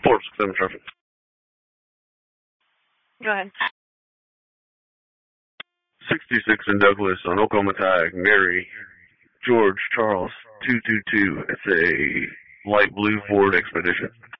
467 traffic. Go ahead. 66 in Douglas on Oklahoma Tag, Mary, George, Charles, 222. It's a light blue Ford Expedition.